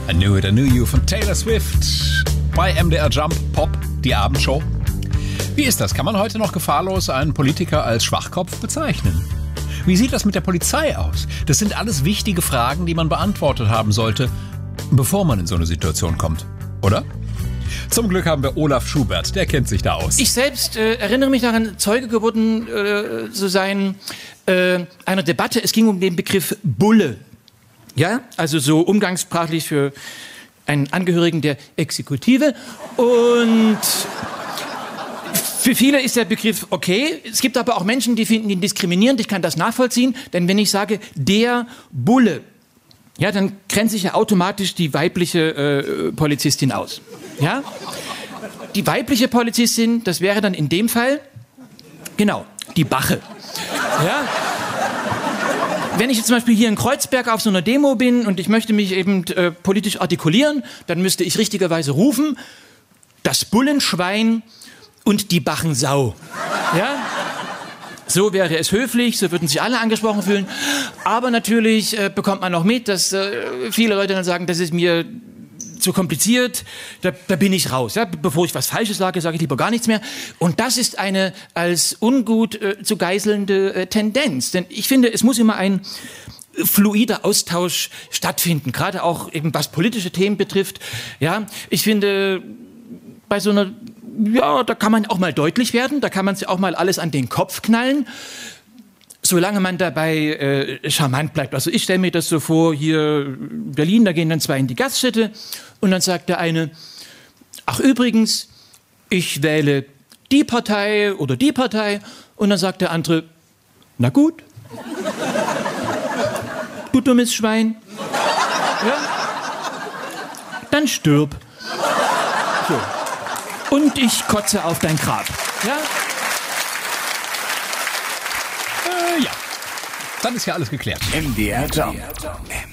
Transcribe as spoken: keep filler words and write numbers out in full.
I Knew It, I Knew You von Taylor Swift bei M D R Jump Pop, die Abendshow. Wie ist das? Kann man heute noch gefahrlos einen Politiker als Schwachkopf bezeichnen? Wie sieht das mit der Polizei aus? Das sind alles wichtige Fragen, die man beantwortet haben sollte, bevor man in so eine Situation kommt, oder? Zum Glück haben wir Olaf Schubert, der kennt sich da aus. Ich selbst äh, erinnere mich daran, Zeuge geworden äh, zu sein äh, einer Debatte. Es ging um den Begriff Bulle. Ja, also so umgangssprachlich für einen Angehörigen der Exekutive. Und für viele ist der Begriff okay. Es gibt aber auch Menschen, die finden ihn diskriminierend. Ich kann das nachvollziehen, denn wenn ich sage, der Bulle, ja, dann grenze ich ja automatisch die weibliche äh, Polizistin aus. Ja? Die weibliche Polizistin, das wäre dann in dem Fall, genau, die Bache. Ja? Wenn ich jetzt zum Beispiel hier in Kreuzberg auf so einer Demo bin und ich möchte mich eben äh, politisch artikulieren, dann müsste ich richtigerweise rufen, das Bullenschwein und die Bachensau. Ja? So wäre es höflich, so würden sich alle angesprochen fühlen. Aber natürlich äh, bekommt man noch mit, dass äh, viele Leute dann sagen, das ist mir zu kompliziert, da, da bin ich raus. Ja? Bevor ich was Falsches sage, sage ich lieber gar nichts mehr. Und das ist eine als ungut äh, zu geißelnde äh, Tendenz. Denn ich finde, es muss immer ein fluider Austausch stattfinden, gerade auch eben was politische Themen betrifft. Ja? Ich finde, bei so einer, ja, da kann man auch mal deutlich werden, da kann man sich auch mal alles an den Kopf knallen, solange man dabei äh, charmant bleibt. Also ich stelle mir das so vor, hier in Berlin, da gehen dann zwei in die Gaststätte und dann sagt der eine, ach übrigens, ich wähle die Partei oder die Partei, und dann sagt der andere, na gut, du dummes Schwein, ja? Dann stirb. So. Und ich kotze auf dein Grab. Ja? Äh, ja. Dann ist ja alles geklärt. M D R Jump.